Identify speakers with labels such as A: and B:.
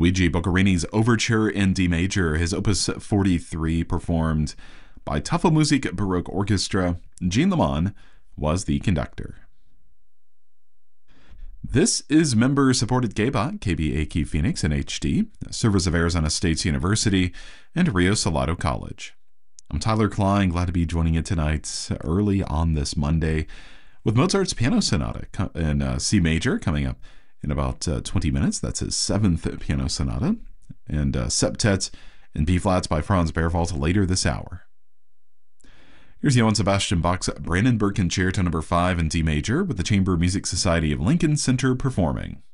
A: Luigi Boccherini's Overture in D major, his Opus 43, performed by Tafel Musik Baroque Orchestra. Jean Lamont was the conductor. This is member-supported KBOT, KBAQ Phoenix and HD, service of Arizona State University, and Rio Salado College. I'm Tyler Klein, glad to be joining you tonight early on this Monday with Mozart's Piano Sonata in C major coming up in about 20 minutes. That's his 7th Piano Sonata, and Septet in B-flats by Franz Berwald later this hour. Here's Johann Sebastian Bach's Brandenburg Concerto No. 5 in D major with the Chamber Music Society of Lincoln Center performing.